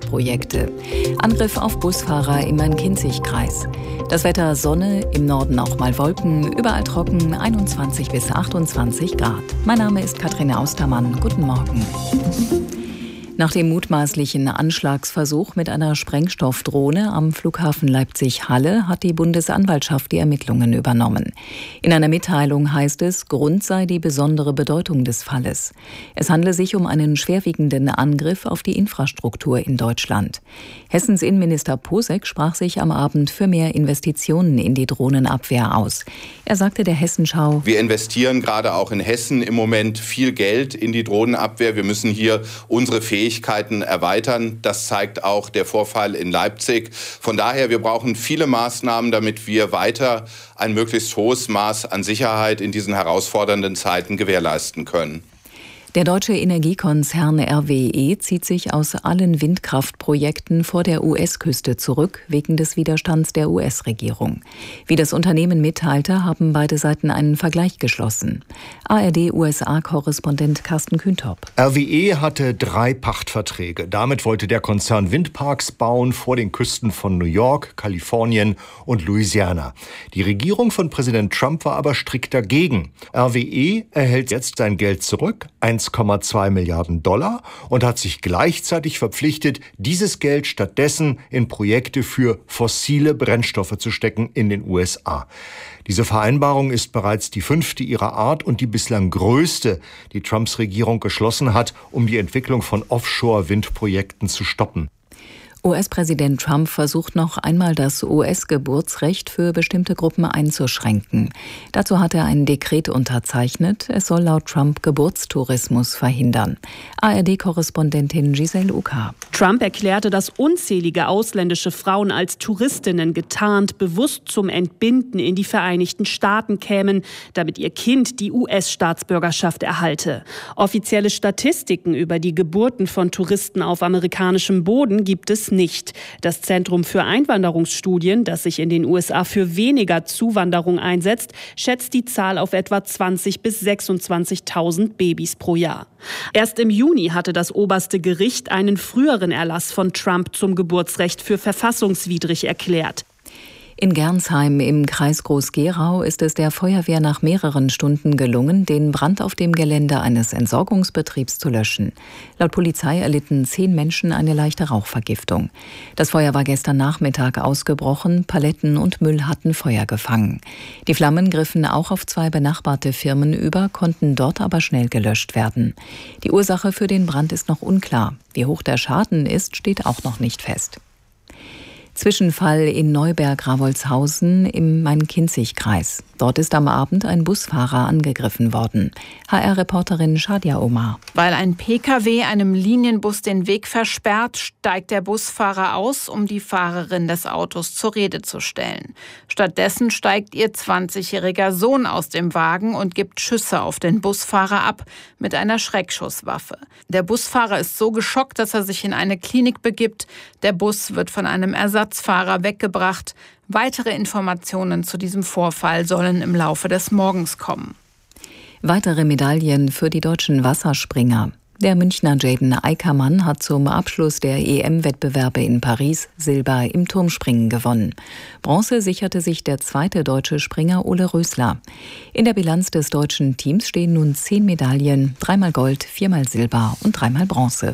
Windkraftprojekte. Angriff auf Busfahrer im Main-Kinzig-Kreis. Das Wetter Sonne, im Norden auch mal Wolken, überall trocken, 21 bis 28 Grad. Mein Name ist Katrin Austermann. Guten Morgen. Nach dem mutmaßlichen Anschlagsversuch mit einer Sprengstoffdrohne am Flughafen Leipzig-Halle hat die Bundesanwaltschaft die Ermittlungen übernommen. In einer Mitteilung heißt es, Grund sei die besondere Bedeutung des Falles. Es handle sich um einen schwerwiegenden Angriff auf die Infrastruktur in Deutschland. Hessens Innenminister Posek sprach sich am Abend für mehr Investitionen in die Drohnenabwehr aus. Er sagte der Hessenschau: Wir investieren gerade auch in Hessen im Moment viel Geld in die Drohnenabwehr. Wir müssen hier unsere Fähigkeiten erweitern. Das zeigt auch der Vorfall in Leipzig. Von daher, wir brauchen viele Maßnahmen, damit wir weiter ein möglichst hohes Maß an Sicherheit in diesen herausfordernden Zeiten gewährleisten können. Der deutsche Energiekonzern RWE zieht sich aus allen Windkraftprojekten vor der US-Küste zurück, wegen des Widerstands der US-Regierung. Wie das Unternehmen mitteilte, haben beide Seiten einen Vergleich geschlossen. ARD-USA-Korrespondent Carsten Kühntop. RWE hatte 3 Pachtverträge. Damit wollte der Konzern Windparks bauen vor den Küsten von New York, Kalifornien und Louisiana. Die Regierung von Präsident Trump war aber strikt dagegen. RWE erhält jetzt sein Geld zurück, 1,2 Milliarden $, und hat sich gleichzeitig verpflichtet, dieses Geld stattdessen in Projekte für fossile Brennstoffe zu stecken in den USA. Diese Vereinbarung ist bereits die 5. ihrer Art und die bislang größte, die Trumps Regierung geschlossen hat, um die Entwicklung von Offshore-Windprojekten zu stoppen. US-Präsident Trump versucht noch einmal, das US-Geburtsrecht für bestimmte Gruppen einzuschränken. Dazu hat er ein Dekret unterzeichnet. Es soll laut Trump Geburtstourismus verhindern. ARD-Korrespondentin Giselle Uka. Trump erklärte, dass unzählige ausländische Frauen als Touristinnen getarnt bewusst zum Entbinden in die Vereinigten Staaten kämen, damit ihr Kind die US-Staatsbürgerschaft erhalte. Offizielle Statistiken über die Geburten von Touristen auf amerikanischem Boden gibt es nicht. Das Zentrum für Einwanderungsstudien, das sich in den USA für weniger Zuwanderung einsetzt, schätzt die Zahl auf etwa 20.000 bis 26.000 Babys pro Jahr. Erst im Juni hatte das oberste Gericht einen früheren Erlass von Trump zum Geburtsrecht für verfassungswidrig erklärt. In Gernsheim im Kreis Groß-Gerau ist es der Feuerwehr nach mehreren Stunden gelungen, den Brand auf dem Gelände eines Entsorgungsbetriebs zu löschen. Laut Polizei erlitten 10 Menschen eine leichte Rauchvergiftung. Das Feuer war gestern Nachmittag ausgebrochen, Paletten und Müll hatten Feuer gefangen. Die Flammen griffen auch auf 2 benachbarte Firmen über, konnten dort aber schnell gelöscht werden. Die Ursache für den Brand ist noch unklar. Wie hoch der Schaden ist, steht auch noch nicht fest. Zwischenfall in Neuberg-Ravolzhausen im Main-Kinzig-Kreis. Dort ist am Abend ein Busfahrer angegriffen worden. HR-Reporterin Shadia Omar. Weil ein Pkw einem Linienbus den Weg versperrt, steigt der Busfahrer aus, um die Fahrerin des Autos zur Rede zu stellen. Stattdessen steigt ihr 20-jähriger Sohn aus dem Wagen und gibt Schüsse auf den Busfahrer ab mit einer Schreckschusswaffe. Der Busfahrer ist so geschockt, dass er sich in eine Klinik begibt. Der Bus wird von einem Ersatzfahrer weggebracht. Weitere Informationen zu diesem Vorfall sollen im Laufe des Morgens kommen. Weitere Medaillen für die deutschen Wasserspringer. Der Münchner Jaden Eickermann hat zum Abschluss der EM-Wettbewerbe in Paris Silber im Turmspringen gewonnen. Bronze sicherte sich der zweite deutsche Springer Ole Rösler. In der Bilanz des deutschen Teams stehen nun 10 Medaillen, 3-mal Gold, 4-mal Silber und 3-mal Bronze.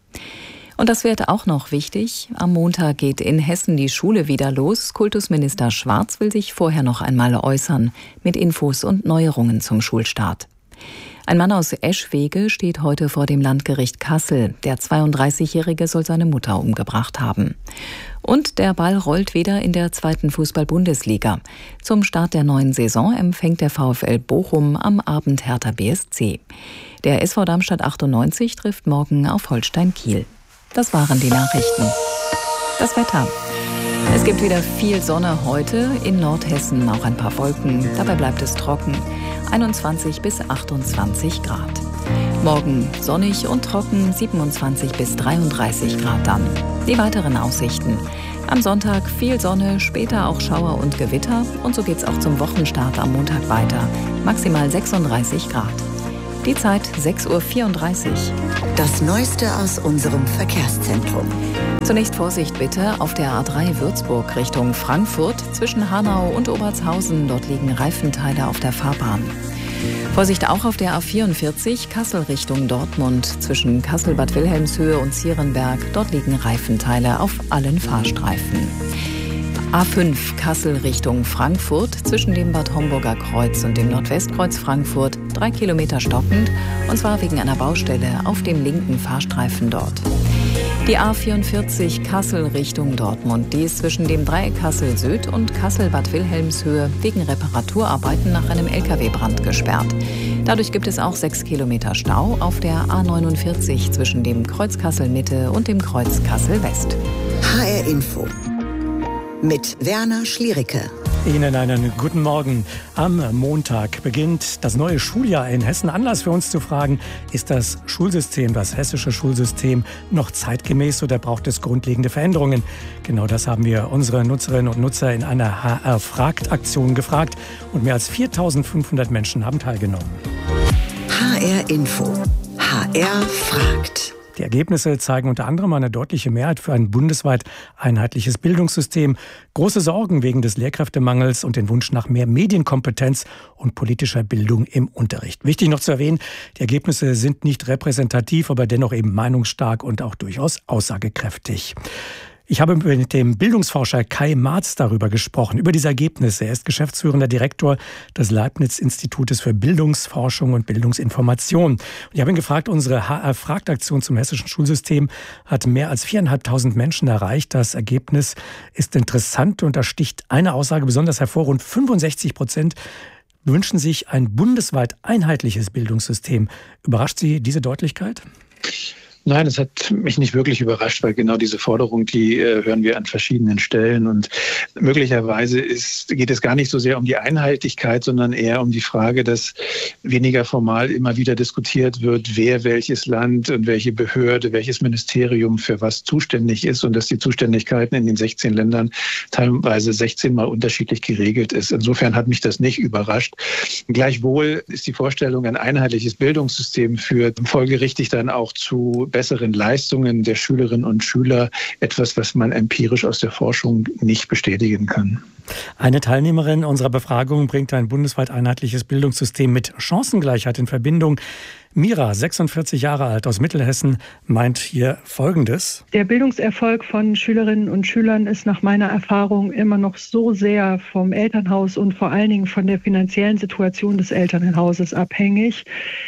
Und das wird auch noch wichtig. Am Montag geht in Hessen die Schule wieder los. Kultusminister Schwarz will sich vorher noch einmal äußern mit Infos und Neuerungen zum Schulstart. Ein Mann aus Eschwege steht heute vor dem Landgericht Kassel. Der 32-Jährige soll seine Mutter umgebracht haben. Und der Ball rollt wieder in der 2. Fußball-Bundesliga. Zum Start der neuen Saison empfängt der VfL Bochum am Abend Hertha BSC. Der SV Darmstadt 98 trifft morgen auf Holstein Kiel. Das waren die Nachrichten. Das Wetter. Es gibt wieder viel Sonne heute, in Nordhessen auch ein paar Wolken. Dabei bleibt es trocken, 21 bis 28 Grad. Morgen sonnig und trocken, 27 bis 33 Grad dann. Die weiteren Aussichten. Am Sonntag viel Sonne, später auch Schauer und Gewitter. Und so geht's auch zum Wochenstart am Montag weiter. Maximal 36 Grad. Die Zeit 6:34 Uhr. Das Neueste aus unserem Verkehrszentrum. Zunächst Vorsicht bitte auf der A3 Würzburg Richtung Frankfurt zwischen Hanau und Obertshausen. Dort liegen Reifenteile auf der Fahrbahn. Vorsicht auch auf der A44 Kassel Richtung Dortmund zwischen Kassel-Bad Wilhelmshöhe und Zierenberg. Dort liegen Reifenteile auf allen Fahrstreifen. A5 Kassel Richtung Frankfurt zwischen dem Bad Homburger Kreuz und dem Nordwestkreuz Frankfurt 3 Kilometer stockend, und zwar wegen einer Baustelle auf dem linken Fahrstreifen dort. Die A44 Kassel Richtung Dortmund, die ist zwischen dem Dreieck Kassel Süd und Kassel-Bad Wilhelmshöhe wegen Reparaturarbeiten nach einem Lkw-Brand gesperrt. Dadurch gibt es auch 6 Kilometer Stau auf der A49 zwischen dem Kreuz Kassel Mitte und dem Kreuz Kassel West. HR Info mit Werner Schliericke. Ihnen einen guten Morgen. Am Montag beginnt das neue Schuljahr in Hessen. Anlass für uns zu fragen, ist das Schulsystem, das hessische Schulsystem, noch zeitgemäß oder braucht es grundlegende Veränderungen? Genau das haben wir unsere Nutzerinnen und Nutzer in einer HR-Fragt-Aktion gefragt und mehr als 4.500 Menschen haben teilgenommen. HR Info. HR fragt. Die Ergebnisse zeigen unter anderem eine deutliche Mehrheit für ein bundesweit einheitliches Bildungssystem, große Sorgen wegen des Lehrkräftemangels und den Wunsch nach mehr Medienkompetenz und politischer Bildung im Unterricht. Wichtig noch zu erwähnen, die Ergebnisse sind nicht repräsentativ, aber dennoch eben meinungsstark und auch durchaus aussagekräftig. Ich habe mit dem Bildungsforscher Kai Marz darüber gesprochen, über diese Ergebnisse. Er ist geschäftsführender Direktor des Leibniz-Institutes für Bildungsforschung und Bildungsinformation. Und ich habe ihn gefragt, unsere HR-Fragt-Aktion zum hessischen Schulsystem hat mehr als 4.500 Menschen erreicht. Das Ergebnis ist interessant und da sticht eine Aussage besonders hervor. Rund 65% wünschen sich ein bundesweit einheitliches Bildungssystem. Überrascht Sie diese Deutlichkeit? Nein, es hat mich nicht wirklich überrascht, weil genau diese Forderung, die hören wir an verschiedenen Stellen. Und möglicherweise geht es gar nicht so sehr um die Einheitlichkeit, sondern eher um die Frage, dass weniger formal immer wieder diskutiert wird, wer welches Land und welche Behörde, welches Ministerium für was zuständig ist und dass die Zuständigkeiten in den 16 Ländern teilweise 16 Mal unterschiedlich geregelt ist. Insofern hat mich das nicht überrascht. Gleichwohl ist die Vorstellung, ein einheitliches Bildungssystem führt folgerichtig dann auch zu besseren Leistungen der Schülerinnen und Schüler, etwas, was man empirisch aus der Forschung nicht bestätigen kann. Eine Teilnehmerin unserer Befragung bringt ein bundesweit einheitliches Bildungssystem mit Chancengleichheit in Verbindung. Mira, 46 Jahre alt, aus Mittelhessen, meint hier Folgendes. Der Bildungserfolg von Schülerinnen und Schülern ist nach meiner Erfahrung immer noch so sehr vom Elternhaus und vor allen Dingen von der finanziellen Situation des Elternhauses abhängig.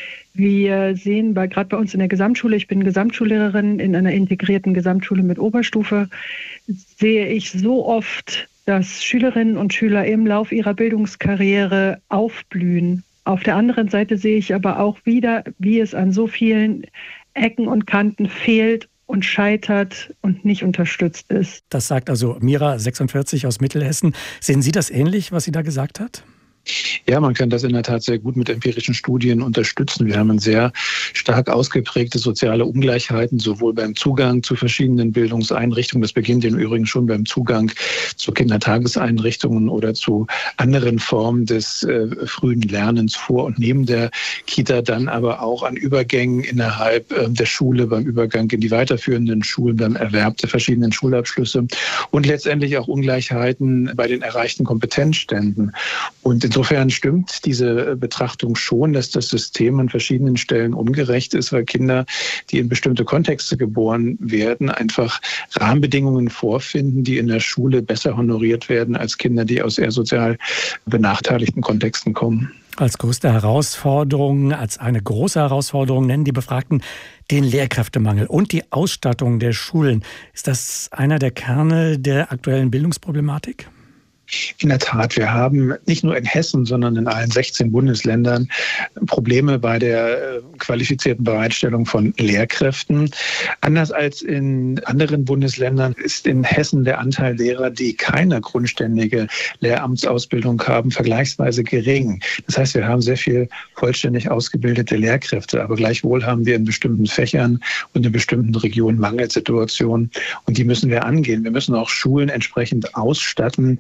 Wir sehen gerade bei uns in der Gesamtschule, ich bin Gesamtschullehrerin in einer integrierten Gesamtschule mit Oberstufe, sehe ich so oft, dass Schülerinnen und Schüler im Lauf ihrer Bildungskarriere aufblühen. Auf der anderen Seite sehe ich aber auch wieder, wie es an so vielen Ecken und Kanten fehlt und scheitert und nicht unterstützt ist. Das sagt also Mira, 46, aus Mittelhessen. Sehen Sie das ähnlich, was sie da gesagt hat? Ja, man kann das in der Tat sehr gut mit empirischen Studien unterstützen. Wir haben ein sehr stark ausgeprägte soziale Ungleichheiten, sowohl beim Zugang zu verschiedenen Bildungseinrichtungen. Das beginnt im Übrigen schon beim Zugang zu Kindertageseinrichtungen oder zu anderen Formen des frühen Lernens vor und neben der Kita, dann aber auch an Übergängen innerhalb der Schule, beim Übergang in die weiterführenden Schulen, beim Erwerb der verschiedenen Schulabschlüsse und letztendlich auch Ungleichheiten bei den erreichten Kompetenzständen. Und insofern stimmt diese Betrachtung schon, dass das System an verschiedenen Stellen ungerecht ist, weil Kinder, die in bestimmte Kontexte geboren werden, einfach Rahmenbedingungen vorfinden, die in der Schule besser honoriert werden als Kinder, die aus eher sozial benachteiligten Kontexten kommen. Als größte Herausforderung, als eine große Herausforderung nennen die Befragten den Lehrkräftemangel und die Ausstattung der Schulen. Ist das einer der Kerne der aktuellen Bildungsproblematik? In der Tat, wir haben nicht nur in Hessen, sondern in allen 16 Bundesländern Probleme bei der qualifizierten Bereitstellung von Lehrkräften. Anders als in anderen Bundesländern ist in Hessen der Anteil derer, die keine grundständige Lehramtsausbildung haben, vergleichsweise gering. Das heißt, wir haben sehr viel vollständig ausgebildete Lehrkräfte, aber gleichwohl haben wir in bestimmten Fächern und in bestimmten Regionen Mangelsituationen und die müssen wir angehen. Wir müssen auch Schulen entsprechend ausstatten. Wir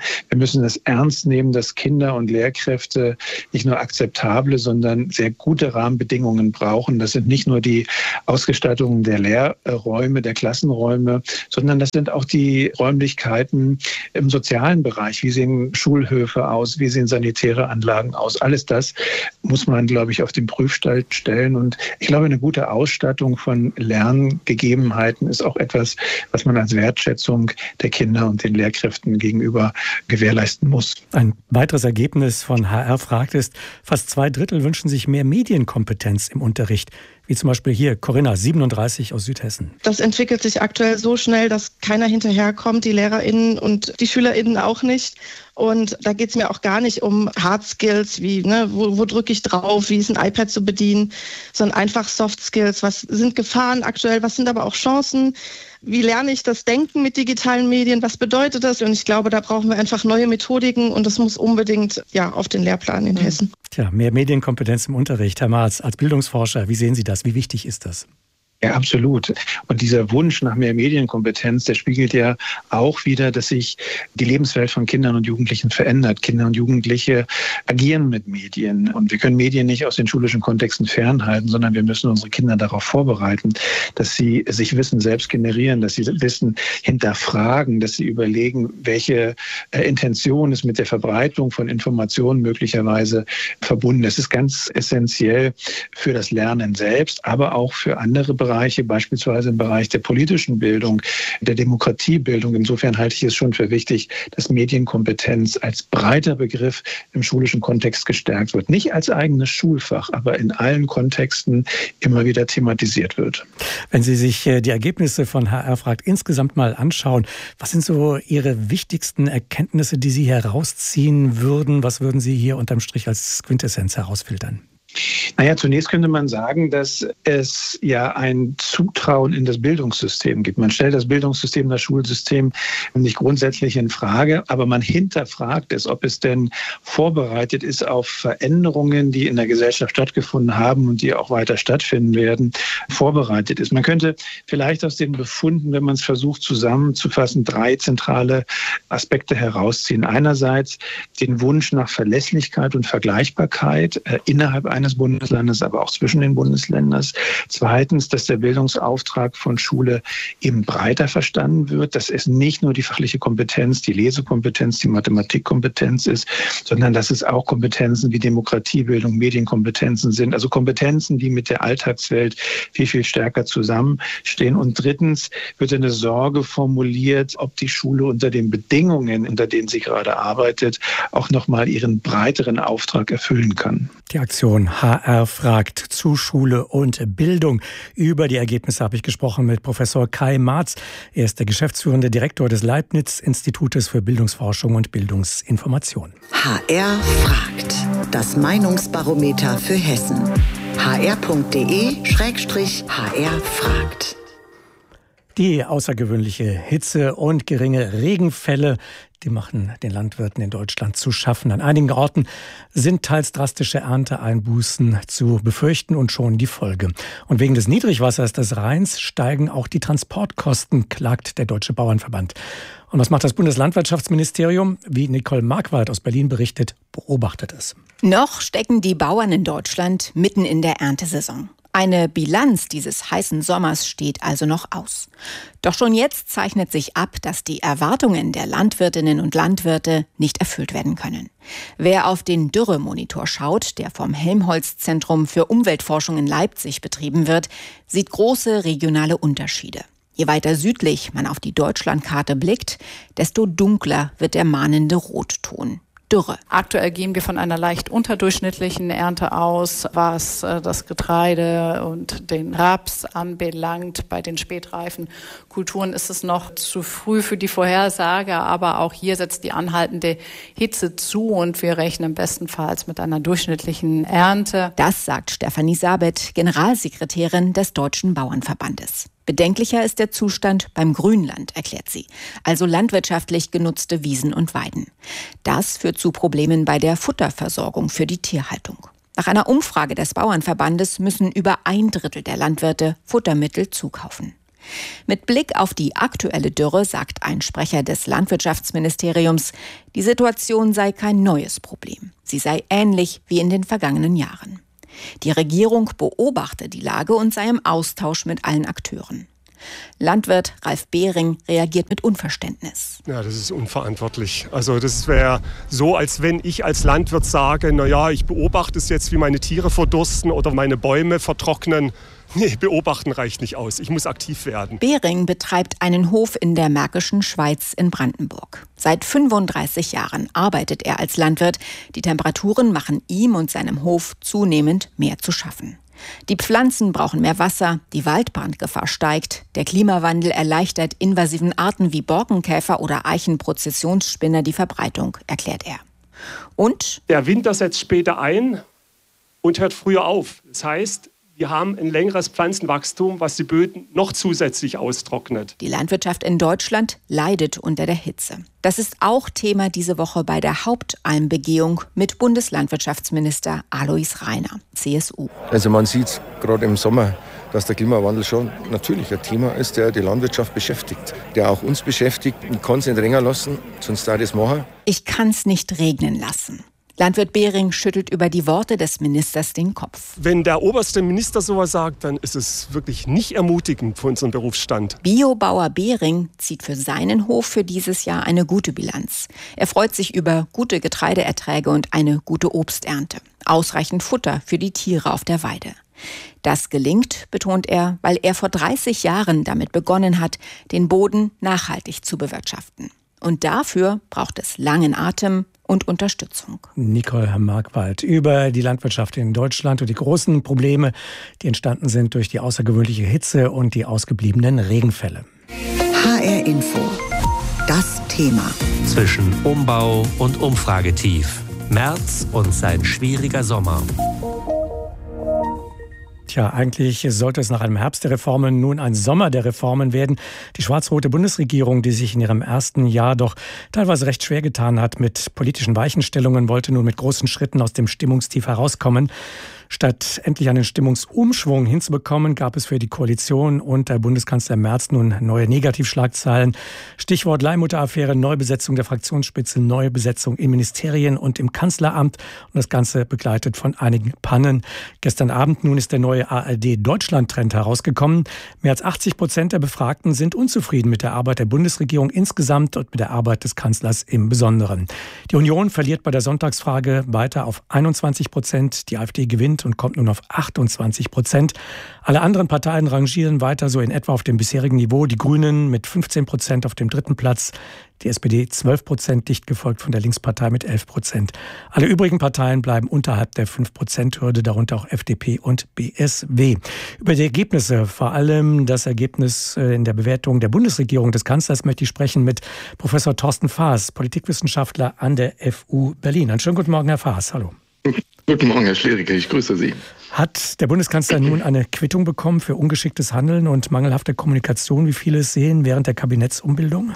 müssen es ernst nehmen, dass Kinder und Lehrkräfte nicht nur akzeptable, sondern sehr gute Rahmenbedingungen brauchen. Das sind nicht nur die Ausgestattungen der Lehrräume, der Klassenräume, sondern das sind auch die Räumlichkeiten im sozialen Bereich. Wie sehen Schulhöfe aus? Wie sehen sanitäre Anlagen aus? Alles das muss man, glaube ich, auf den Prüfstand stellen. Und ich glaube, eine gute Ausstattung von Lerngegebenheiten ist auch etwas, was man als Wertschätzung der Kinder und den Lehrkräften gegenüber gewährleisten muss. Ein weiteres Ergebnis von HR fragt ist, fast 2/3 wünschen sich mehr Medienkompetenz im Unterricht. Wie zum Beispiel hier Corinna, 37 aus Südhessen. Das entwickelt sich aktuell so schnell, dass keiner hinterherkommt, die LehrerInnen und die SchülerInnen auch nicht. Und da geht es mir auch gar nicht um Hard Skills, wie wo drücke ich drauf, wie ist ein iPad zu bedienen, sondern einfach Soft Skills. Was sind Gefahren aktuell, was sind aber auch Chancen? Wie lerne ich das Denken mit digitalen Medien? Was bedeutet das? Und ich glaube, da brauchen wir einfach neue Methodiken und das muss unbedingt auf den Lehrplan in Hessen. Tja, mehr Medienkompetenz im Unterricht. Herr Marz, als Bildungsforscher, wie sehen Sie das? Wie wichtig ist das? Ja, absolut. Und dieser Wunsch nach mehr Medienkompetenz, der spiegelt ja auch wieder, dass sich die Lebenswelt von Kindern und Jugendlichen verändert. Kinder und Jugendliche agieren mit Medien. Und wir können Medien nicht aus den schulischen Kontexten fernhalten, sondern wir müssen unsere Kinder darauf vorbereiten, dass sie sich Wissen selbst generieren, dass sie Wissen hinterfragen, dass sie überlegen, welche Intention ist mit der Verbreitung von Informationen möglicherweise verbunden. Das ist ganz essentiell für das Lernen selbst, aber auch für andere Bereiche, beispielsweise im Bereich der politischen Bildung, der Demokratiebildung. Insofern halte ich es schon für wichtig, dass Medienkompetenz als breiter Begriff im schulischen Kontext gestärkt wird. Nicht als eigenes Schulfach, aber in allen Kontexten immer wieder thematisiert wird. Wenn Sie sich die Ergebnisse von HR fragt insgesamt mal anschauen, was sind so Ihre wichtigsten Erkenntnisse, die Sie herausziehen würden? Was würden Sie hier unterm Strich als Quintessenz herausfiltern? Naja, zunächst könnte man sagen, dass es ja ein Zutrauen in das Bildungssystem gibt. Man stellt das Bildungssystem, das Schulsystem nicht grundsätzlich in Frage, aber man hinterfragt es, ob es denn vorbereitet ist auf Veränderungen, die in der Gesellschaft stattgefunden haben und die auch weiter stattfinden werden, vorbereitet ist. Man könnte vielleicht aus den Befunden, wenn man es versucht zusammenzufassen, 3 zentrale Aspekte herausziehen. Einerseits den Wunsch nach Verlässlichkeit und Vergleichbarkeit innerhalb eines Bundeslandes, aber auch zwischen den Bundesländern. Zweitens, dass der Bildungsauftrag von Schule eben breiter verstanden wird, dass es nicht nur die fachliche Kompetenz, die Lesekompetenz, die Mathematikkompetenz ist, sondern dass es auch Kompetenzen wie Demokratiebildung, Medienkompetenzen sind, also Kompetenzen, die mit der Alltagswelt viel, viel stärker zusammenstehen. Und drittens wird eine Sorge formuliert, ob die Schule unter den Bedingungen, unter denen sie gerade arbeitet, auch nochmal ihren breiteren Auftrag erfüllen kann. Die Aktion HR fragt zu Schule und Bildung. Über die Ergebnisse habe ich gesprochen mit Professor Kai Marz. Er ist der geschäftsführende Direktor des Leibniz-Institutes für Bildungsforschung und Bildungsinformation. HR fragt. Das Meinungsbarometer für Hessen. hr.de/HR fragt. Die außergewöhnliche Hitze und geringe Regenfälle, die machen den Landwirten in Deutschland zu schaffen. An einigen Orten sind teils drastische Ernteeinbußen zu befürchten und schon die Folge. Und wegen des Niedrigwassers des Rheins steigen auch die Transportkosten, klagt der Deutsche Bauernverband. Und was macht das Bundeslandwirtschaftsministerium? Wie Nicole Marquardt aus Berlin berichtet, beobachtet es. Noch stecken die Bauern in Deutschland mitten in der Erntesaison. Eine Bilanz dieses heißen Sommers steht also noch aus. Doch schon jetzt zeichnet sich ab, dass die Erwartungen der Landwirtinnen und Landwirte nicht erfüllt werden können. Wer auf den Dürremonitor schaut, der vom Helmholtz-Zentrum für Umweltforschung in Leipzig betrieben wird, sieht große regionale Unterschiede. Je weiter südlich man auf die Deutschlandkarte blickt, desto dunkler wird der mahnende Rotton. Dürre. Aktuell gehen wir von einer leicht unterdurchschnittlichen Ernte aus, was das Getreide und den Raps anbelangt. Bei den spätreifen Kulturen ist es noch zu früh für die Vorhersage, aber auch hier setzt die anhaltende Hitze zu und wir rechnen bestenfalls mit einer durchschnittlichen Ernte. Das sagt Stefanie Sabet, Generalsekretärin des Deutschen Bauernverbandes. Bedenklicher ist der Zustand beim Grünland, erklärt sie, also landwirtschaftlich genutzte Wiesen und Weiden. Das führt zu Problemen bei der Futterversorgung für die Tierhaltung. Nach einer Umfrage des Bauernverbandes müssen über 1/3 der Landwirte Futtermittel zukaufen. Mit Blick auf die aktuelle Dürre sagt ein Sprecher des Landwirtschaftsministeriums, die Situation sei kein neues Problem. Sie sei ähnlich wie in den vergangenen Jahren. Die Regierung beobachte die Lage und sei im Austausch mit allen Akteuren. Landwirt Ralf Behring reagiert mit Unverständnis. Ja, das ist unverantwortlich. Also das wäre so, als wenn ich als Landwirt sage, ich beobachte es jetzt, wie meine Tiere verdursten oder meine Bäume vertrocknen. Nee, beobachten reicht nicht aus. Ich muss aktiv werden. Behring betreibt einen Hof in der Märkischen Schweiz in Brandenburg. Seit 35 Jahren arbeitet er als Landwirt. Die Temperaturen machen ihm und seinem Hof zunehmend mehr zu schaffen. Die Pflanzen brauchen mehr Wasser, die Waldbrandgefahr steigt, der Klimawandel erleichtert invasiven Arten wie Borkenkäfer oder Eichenprozessionsspinner die Verbreitung, erklärt er. Und der Winter setzt später ein und hört früher auf. Das heißt, wir haben ein längeres Pflanzenwachstum, was die Böden noch zusätzlich austrocknet. Die Landwirtschaft in Deutschland leidet unter der Hitze. Das ist auch Thema diese Woche bei der Hauptalmbegehung mit Bundeslandwirtschaftsminister Alois Rainer, CSU. Also man sieht gerade im Sommer, dass der Klimawandel schon natürlich ein Thema ist, der die Landwirtschaft beschäftigt. Der auch uns beschäftigt. Ich kann es nicht länger lassen, sonst da das machen. Ich kann es nicht regnen lassen. Landwirt Behring schüttelt über die Worte des Ministers den Kopf. Wenn der oberste Minister sowas sagt, dann ist es wirklich nicht ermutigend für unseren Berufsstand. Biobauer Behring zieht für seinen Hof für dieses Jahr eine gute Bilanz. Er freut sich über gute Getreideerträge und eine gute Obsternte. Ausreichend Futter für die Tiere auf der Weide. Das gelingt, betont er, weil er vor 30 Jahren damit begonnen hat, den Boden nachhaltig zu bewirtschaften. Und dafür braucht es langen Atem und Unterstützung. Nicole Markwald über die Landwirtschaft in Deutschland und die großen Probleme, die entstanden sind durch die außergewöhnliche Hitze und die ausgebliebenen Regenfälle. HR Info. Das Thema. Zwischen Umbau und Umfragetief. März und sein schwieriger Sommer. Tja, eigentlich sollte es nach einem Herbst der Reformen nun ein Sommer der Reformen werden. Die schwarz-rote Bundesregierung, die sich in ihrem ersten Jahr doch teilweise recht schwer getan hat mit politischen Weichenstellungen, wollte nun mit großen Schritten aus dem Stimmungstief herauskommen. Statt endlich einen Stimmungsumschwung hinzubekommen, gab es für die Koalition unter Bundeskanzler Merz nun neue Negativschlagzeilen. Stichwort Leihmutteraffäre, Neubesetzung der Fraktionsspitze, neue Besetzung in Ministerien und im Kanzleramt. Und das Ganze begleitet von einigen Pannen. Gestern Abend nun ist der neue ARD-Deutschland-Trend herausgekommen. Mehr als 80% der Befragten sind unzufrieden mit der Arbeit der Bundesregierung insgesamt und mit der Arbeit des Kanzlers im Besonderen. Die Union verliert bei der Sonntagsfrage weiter auf 21%. Die AfD gewinnt und kommt nun auf 28%. Alle anderen Parteien rangieren weiter so in etwa auf dem bisherigen Niveau. Die Grünen mit 15% auf dem dritten Platz. Die SPD 12%, dicht gefolgt von der Linkspartei mit 11%. Alle übrigen Parteien bleiben unterhalb der 5%-Hürde, darunter auch FDP und BSW. Über die Ergebnisse, vor allem das Ergebnis in der Bewertung der Bundesregierung des Kanzlers, möchte ich sprechen mit Professor Thorsten Faas, Politikwissenschaftler an der FU Berlin. Einen schönen guten Morgen, Herr Faas. Hallo. Guten Morgen, Herr Schlericke, ich grüße Sie. Hat der Bundeskanzler nun eine Quittung bekommen für ungeschicktes Handeln und mangelhafte Kommunikation, wie viele es sehen, während der Kabinettsumbildung?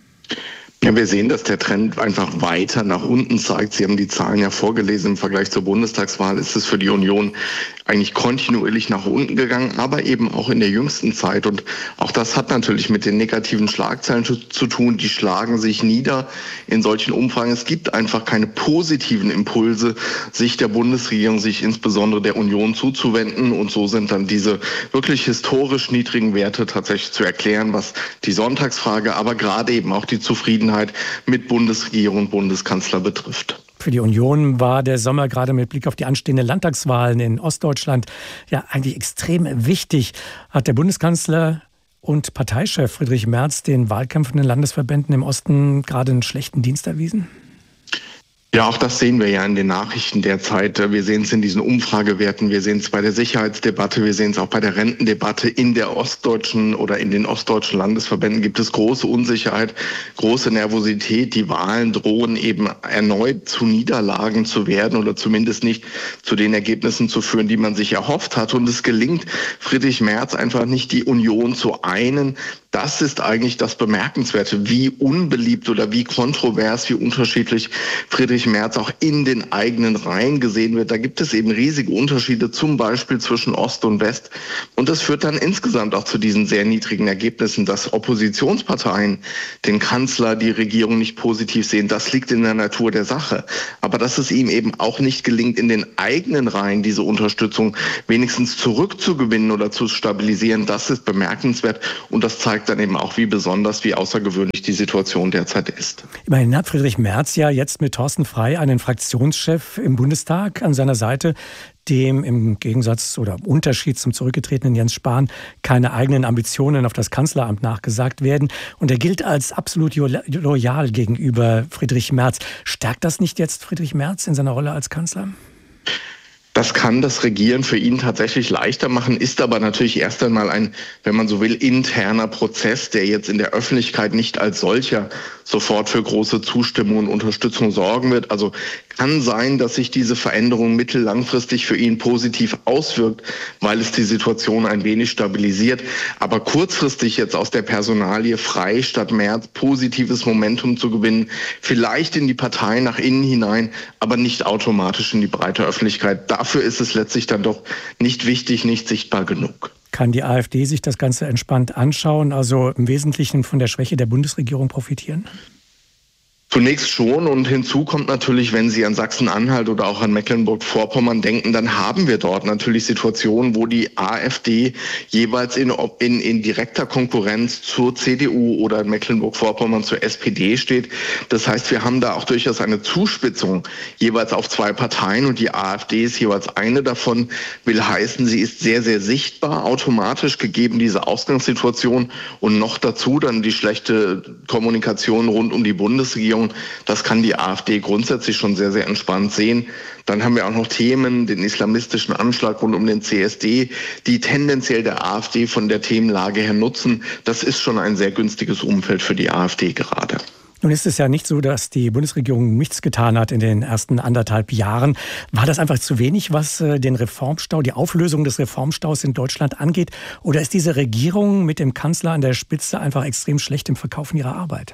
Ja, wir sehen, dass der Trend einfach weiter nach unten zeigt. Sie haben die Zahlen ja vorgelesen. Im Vergleich zur Bundestagswahl ist es für die Union eigentlich kontinuierlich nach unten gegangen, aber eben auch in der jüngsten Zeit. Und auch das hat natürlich mit den negativen Schlagzeilen zu tun. Die schlagen sich nieder in solchen Umfragen. Es gibt einfach keine positiven Impulse, sich der Bundesregierung, sich insbesondere der Union zuzuwenden. Und so sind dann diese wirklich historisch niedrigen Werte tatsächlich zu erklären, was die Sonntagsfrage, aber gerade eben auch die Zufriedenheit mit Bundesregierung und Bundeskanzler betrifft. Für die Union war der Sommer gerade mit Blick auf die anstehenden Landtagswahlen in Ostdeutschland ja eigentlich extrem wichtig. Hat der Bundeskanzler und Parteichef Friedrich Merz den wahlkämpfenden Landesverbänden im Osten gerade einen schlechten Dienst erwiesen? Ja, auch das sehen wir ja in den Nachrichten derzeit. Wir sehen es in diesen Umfragewerten, wir sehen es bei der Sicherheitsdebatte, wir sehen es auch bei der Rentendebatte. In der ostdeutschen oder in den ostdeutschen Landesverbänden gibt es große Unsicherheit, große Nervosität. Die Wahlen drohen eben erneut zu Niederlagen zu werden oder zumindest nicht zu den Ergebnissen zu führen, die man sich erhofft hat. Und es gelingt Friedrich Merz einfach nicht, die Union zu einen. Das ist eigentlich das Bemerkenswerte, wie unbeliebt oder wie kontrovers, wie unterschiedlich Friedrich Merz auch in den eigenen Reihen gesehen wird. Da gibt es eben riesige Unterschiede, zum Beispiel zwischen Ost und West. Und das führt dann insgesamt auch zu diesen sehr niedrigen Ergebnissen, dass Oppositionsparteien den Kanzler, die Regierung nicht positiv sehen. Das liegt in der Natur der Sache. Aber dass es ihm eben auch nicht gelingt, in den eigenen Reihen diese Unterstützung wenigstens zurückzugewinnen oder zu stabilisieren, das ist bemerkenswert. Und das zeigt dann eben auch, wie besonders, wie außergewöhnlich die Situation derzeit ist. Immerhin hat Friedrich Merz ja jetzt mit Thorsten Frey einen Fraktionschef im Bundestag an seiner Seite, dem im Gegensatz oder Unterschied zum zurückgetretenen Jens Spahn keine eigenen Ambitionen auf das Kanzleramt nachgesagt werden. Und er gilt als absolut loyal gegenüber Friedrich Merz. Stärkt das nicht jetzt Friedrich Merz in seiner Rolle als Kanzler? Das kann das Regieren für ihn tatsächlich leichter machen, ist aber natürlich erst einmal ein, wenn man so will, interner Prozess, der jetzt in der Öffentlichkeit nicht als solcher sofort für große Zustimmung und Unterstützung sorgen wird. Also kann sein, dass sich diese Veränderung mittellangfristig für ihn positiv auswirkt, weil es die Situation ein wenig stabilisiert. Aber kurzfristig jetzt aus der Personalie Frey statt Merz positives Momentum zu gewinnen, vielleicht in die Partei nach innen hinein, aber nicht automatisch in die breite Öffentlichkeit. Dafür ist es letztlich dann doch nicht wichtig, nicht sichtbar genug. Kann die AfD sich das Ganze entspannt anschauen, also im Wesentlichen von der Schwäche der Bundesregierung profitieren? Zunächst schon, und hinzu kommt natürlich, wenn Sie an Sachsen-Anhalt oder auch an Mecklenburg-Vorpommern denken, dann haben wir dort natürlich Situationen, wo die AfD jeweils in direkter Konkurrenz zur CDU oder in Mecklenburg-Vorpommern zur SPD steht. Das heißt, wir haben da auch durchaus eine Zuspitzung jeweils auf zwei Parteien, und die AfD ist jeweils eine davon, will heißen, sie ist sehr, sehr sichtbar, automatisch gegeben diese Ausgangssituation, und noch dazu dann die schlechte Kommunikation rund um die Bundesregierung. Das kann die AfD grundsätzlich schon sehr, sehr entspannt sehen. Dann haben wir auch noch Themen, den islamistischen Anschlag rund um den CSD, die tendenziell der AfD von der Themenlage her nutzen. Das ist schon ein sehr günstiges Umfeld für die AfD gerade. Nun ist es ja nicht so, dass die Bundesregierung nichts getan hat in den ersten 1,5 Jahren. War das einfach zu wenig, was den Reformstau, die Auflösung des Reformstaus in Deutschland angeht? Oder ist diese Regierung mit dem Kanzler an der Spitze einfach extrem schlecht im Verkaufen ihrer Arbeit?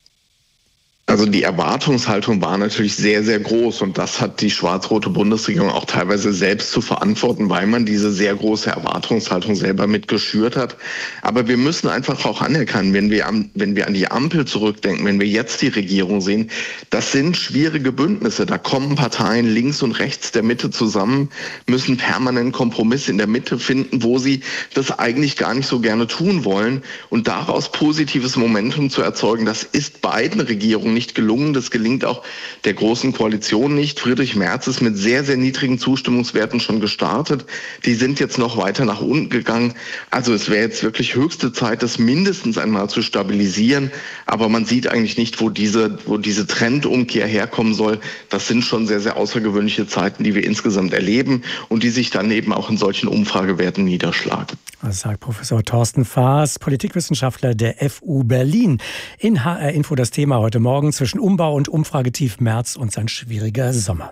Also die Erwartungshaltung war natürlich sehr, sehr groß, und das hat die schwarz-rote Bundesregierung auch teilweise selbst zu verantworten, weil man diese sehr große Erwartungshaltung selber mitgeschürt hat. Aber wir müssen einfach auch anerkennen, wenn wir an die Ampel zurückdenken, wenn wir jetzt die Regierung sehen, das sind schwierige Bündnisse. Da kommen Parteien links und rechts der Mitte zusammen, müssen permanent Kompromisse in der Mitte finden, wo sie das eigentlich gar nicht so gerne tun wollen. Und daraus positives Momentum zu erzeugen, das ist beiden Regierungen nicht gelungen. Das gelingt auch der Großen Koalition nicht. Friedrich Merz ist mit sehr, sehr niedrigen Zustimmungswerten schon gestartet. Die sind jetzt noch weiter nach unten gegangen. Also es wäre jetzt wirklich höchste Zeit, das mindestens einmal zu stabilisieren. Aber man sieht eigentlich nicht, wo diese Trendumkehr herkommen soll. Das sind schon sehr, sehr außergewöhnliche Zeiten, die wir insgesamt erleben und die sich dann eben auch in solchen Umfragewerten niederschlagen. Das sagt Professor Thorsten Faas, Politikwissenschaftler der FU Berlin. In HR Info das Thema heute Morgen: zwischen Umbau und Umfragetief Merz und sein schwieriger Sommer.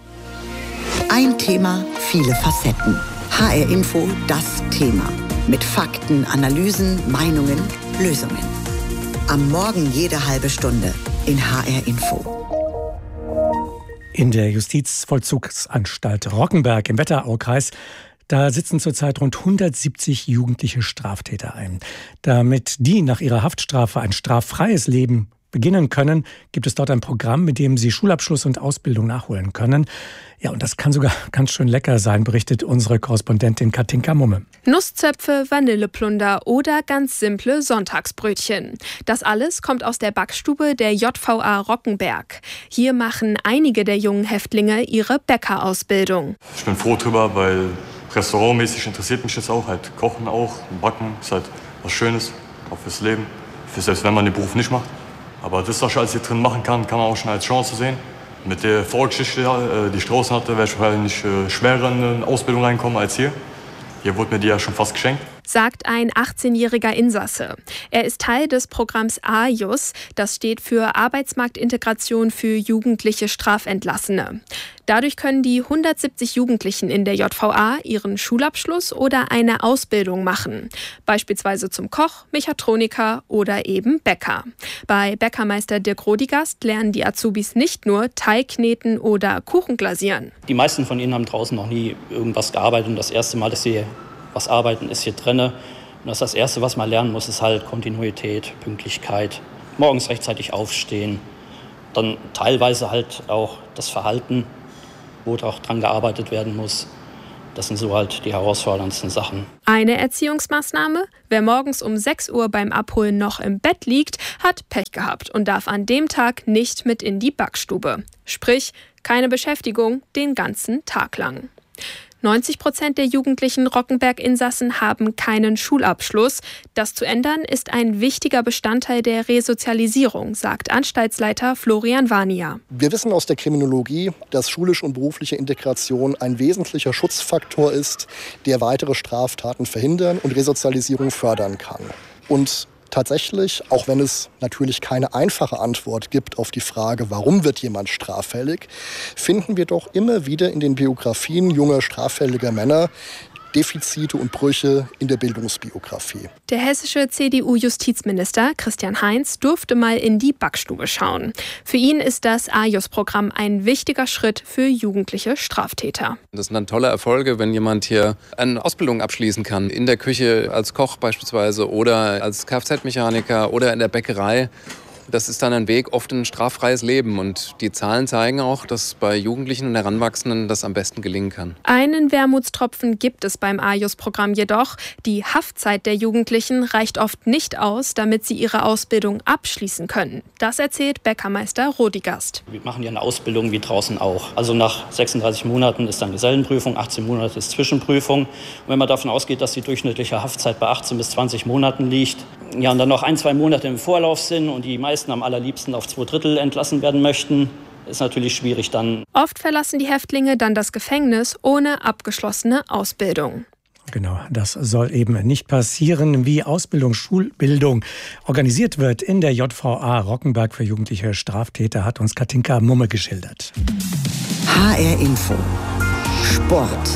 Ein Thema, viele Facetten. HR Info, das Thema. Mit Fakten, Analysen, Meinungen, Lösungen. Am Morgen jede halbe Stunde in HR Info. In der Justizvollzugsanstalt Rockenberg im Wetteraukreis, da sitzen zurzeit rund 170 jugendliche Straftäter ein. Damit die nach ihrer Haftstrafe ein straffreies Leben beginnen können, gibt es dort ein Programm, mit dem sie Schulabschluss und Ausbildung nachholen können. Ja, und das kann sogar ganz schön lecker sein, berichtet unsere Korrespondentin Katinka Mumme. Nusszöpfe, Vanilleplunder oder ganz simple Sonntagsbrötchen. Das alles kommt aus der Backstube der JVA Rockenberg. Hier machen einige der jungen Häftlinge ihre Bäckerausbildung. Ich bin froh drüber, weil restaurantmäßig interessiert mich das auch. Halt Kochen auch, Backen ist halt was Schönes, auch fürs Leben. Selbst wenn man den Beruf nicht macht. Aber das, was ich alles hier drin machen kann, kann man auch schon als Chance sehen. Mit der Vorgeschichte, die ich draußen hatte, wäre ich wahrscheinlich schwerer in eine Ausbildung reinkommen als hier. Hier wurde mir die ja schon fast geschenkt. sagt ein 18-jähriger Insasse. Er ist Teil des Programms AJUS, das steht für Arbeitsmarktintegration für jugendliche Strafentlassene. Dadurch können die 170 Jugendlichen in der JVA ihren Schulabschluss oder eine Ausbildung machen. Beispielsweise zum Koch, Mechatroniker oder eben Bäcker. Bei Bäckermeister Dirk Rodigast lernen die Azubis nicht nur Teig kneten oder Kuchen glasieren. Die meisten von ihnen haben draußen noch nie irgendwas gearbeitet und das erste Mal, dass sie was arbeiten, ist hier drinne. Und das Erste, was man lernen muss, ist halt Kontinuität, Pünktlichkeit, morgens rechtzeitig aufstehen. Dann teilweise halt auch das Verhalten, wo auch dran gearbeitet werden muss. Das sind so halt die herausforderndsten Sachen. Eine Erziehungsmaßnahme: Wer morgens um 6 Uhr beim Abholen noch im Bett liegt, hat Pech gehabt und darf an dem Tag nicht mit in die Backstube. Sprich, keine Beschäftigung den ganzen Tag lang. 90% der jugendlichen Rockenberg-Insassen haben keinen Schulabschluss. Das zu ändern ist ein wichtiger Bestandteil der Resozialisierung, sagt Anstaltsleiter Florian Warnia. Wir wissen aus der Kriminologie, dass schulische und berufliche Integration ein wesentlicher Schutzfaktor ist, der weitere Straftaten verhindern und Resozialisierung fördern kann. Und tatsächlich, auch wenn es natürlich keine einfache Antwort gibt auf die Frage, warum wird jemand straffällig, finden wir doch immer wieder in den Biografien junger straffälliger Männer Defizite und Brüche in der Bildungsbiografie. Der hessische CDU-Justizminister Christian Heinz durfte mal in die Backstube schauen. Für ihn ist das AJUS-Programm ein wichtiger Schritt für jugendliche Straftäter. Das sind dann tolle Erfolge, wenn jemand hier eine Ausbildung abschließen kann. In der Küche als Koch beispielsweise oder als Kfz-Mechaniker oder in der Bäckerei. Das ist dann ein Weg oft in ein straffreies Leben. Und die Zahlen zeigen auch, dass bei Jugendlichen und Heranwachsenden das am besten gelingen kann. Einen Wermutstropfen gibt es beim AJUS-Programm jedoch. Die Haftzeit der Jugendlichen reicht oft nicht aus, damit sie ihre Ausbildung abschließen können. Das erzählt Bäckermeister Rodigast. Wir machen ja eine Ausbildung wie draußen auch. Also nach 36 Monaten ist dann Gesellenprüfung, 18 Monate ist Zwischenprüfung. Und wenn man davon ausgeht, dass die durchschnittliche Haftzeit bei 18 bis 20 Monaten liegt, ja, und dann noch 1-2 Monate im Vorlauf sind und die meisten am allerliebsten auf 2/3 entlassen werden möchten, ist natürlich schwierig dann. Oft verlassen die Häftlinge dann das Gefängnis ohne abgeschlossene Ausbildung. Genau, das soll eben nicht passieren. Wie Ausbildung, Schulbildung organisiert wird in der JVA Rockenberg für jugendliche Straftäter, hat uns Katinka Mumme geschildert. HR Info Sport.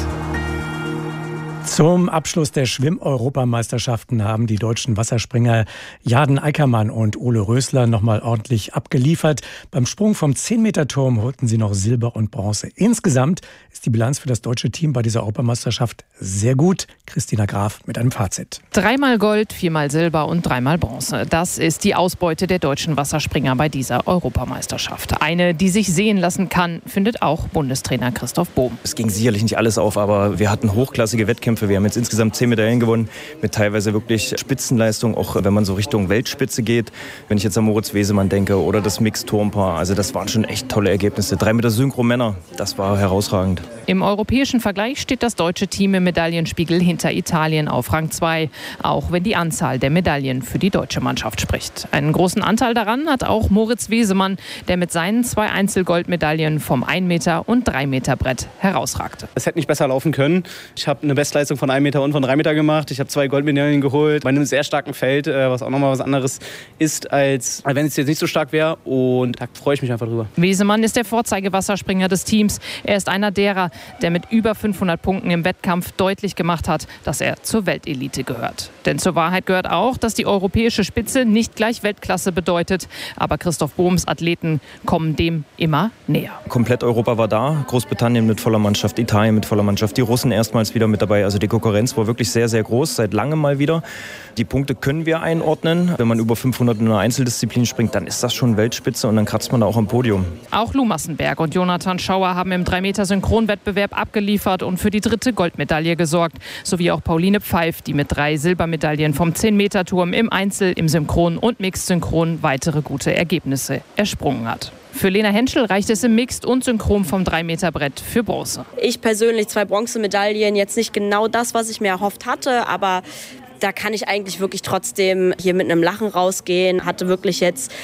Zum Abschluss der Schwimm-Europameisterschaften haben die deutschen Wasserspringer Jaden Eickermann und Ole Rösler nochmal ordentlich abgeliefert. Beim Sprung vom 10-Meter-Turm holten sie noch Silber und Bronze. Insgesamt ist die Bilanz für das deutsche Team bei dieser Europameisterschaft sehr gut. Christina Graf mit einem Fazit. 3-mal Gold, 4-mal Silber und 3-mal Bronze. Das ist die Ausbeute der deutschen Wasserspringer bei dieser Europameisterschaft. Eine, die sich sehen lassen kann, findet auch Bundestrainer Christoph Bohm. Es ging sicherlich nicht alles auf, aber wir hatten hochklassige Wettkämpfe. Wir haben jetzt insgesamt 10 Medaillen gewonnen, mit teilweise wirklich Spitzenleistung, auch wenn man so Richtung Weltspitze geht. Wenn ich jetzt an Moritz Wesemann denke oder das Mixed-Turmpaar, also das waren schon echt tolle Ergebnisse. 3 Meter Synchro-Männer, das war herausragend. Im europäischen Vergleich steht das deutsche Team im Medaillenspiegel hinter Italien auf Rang 2, auch wenn die Anzahl der Medaillen für die deutsche Mannschaft spricht. Einen großen Anteil daran hat auch Moritz Wesemann, der mit seinen 2 Einzelgoldmedaillen vom 1 Meter und 3 Meter Brett herausragte. Es hätte nicht besser laufen können. Ich habe eine Bestleistung von 1 Meter und von 3 Meter gemacht. Ich habe 2 Goldmedaillen geholt bei einem sehr starken Feld, was auch nochmal was anderes ist, als wenn es jetzt nicht so stark wäre. Und da freue ich mich einfach drüber. Wesemann ist der Vorzeigewasserspringer des Teams. Er ist einer derer, der mit über 500 Punkten im Wettkampf deutlich gemacht hat, dass er zur Weltelite gehört. Denn zur Wahrheit gehört auch, dass die europäische Spitze nicht gleich Weltklasse bedeutet. Aber Christoph Bohms Athleten kommen dem immer näher. Komplett Europa war da. Großbritannien mit voller Mannschaft, Italien mit voller Mannschaft, die Russen erstmals wieder mit dabei. Also die Konkurrenz war wirklich sehr, sehr groß, seit langem mal wieder. Die Punkte können wir einordnen. Wenn man über 500 in einer Einzeldisziplin springt, dann ist das schon Weltspitze und dann kratzt man da auch am Podium. Auch Lou Massenberg und Jonathan Schauer haben im 3-Meter-Synchronwettbewerb abgeliefert und für die 3. Goldmedaille gesorgt. Sowie auch Pauline Pfeif, die mit 3 Silbermedaillen vom 10-Meter-Turm im Einzel, im Synchron und Mixed-Synchron weitere gute Ergebnisse ersprungen hat. Für Lena Henschel reicht es im Mixed und Synchron vom 3-Meter-Brett für Bronze. Ich persönlich 2 Bronzemedaillen, jetzt nicht genau das, was ich mir erhofft hatte, aber da kann ich eigentlich wirklich trotzdem hier mit einem Lachen rausgehen. Hatte wirklich jetzt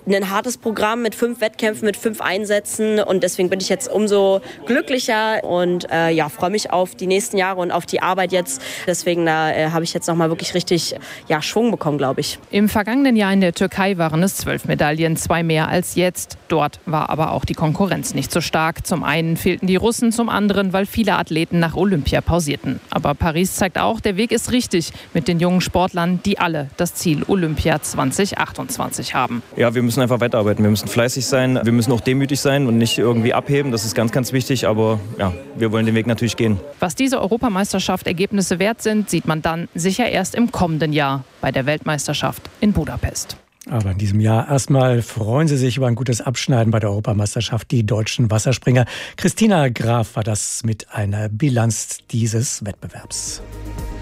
ein hartes Programm mit 5 Wettkämpfen, mit 5 Einsätzen und deswegen bin ich jetzt umso glücklicher und freue mich auf die nächsten Jahre und auf die Arbeit jetzt. Deswegen habe ich jetzt nochmal wirklich richtig Schwung bekommen, glaube ich. Im vergangenen Jahr in der Türkei waren es 12 Medaillen, 2 mehr als jetzt. Dort war aber auch die Konkurrenz nicht so stark. Zum einen fehlten die Russen, zum anderen, weil viele Athleten nach Olympia pausierten. Aber Paris zeigt auch, der Weg ist richtig mit den jungen Sportlern, die alle das Ziel Olympia 2028 haben. Ja, wir müssen einfach weiterarbeiten. Wir müssen fleißig sein, wir müssen auch demütig sein und nicht irgendwie abheben. Das ist ganz, ganz wichtig. Aber ja, wir wollen den Weg natürlich gehen. Was diese Europameisterschaft Ergebnisse wert sind, sieht man dann sicher erst im kommenden Jahr bei der Weltmeisterschaft in Budapest. Aber in diesem Jahr erstmal freuen Sie sich über ein gutes Abschneiden bei der Europameisterschaft, die deutschen Wasserspringer. Christina Graf war das mit einer Bilanz dieses Wettbewerbs.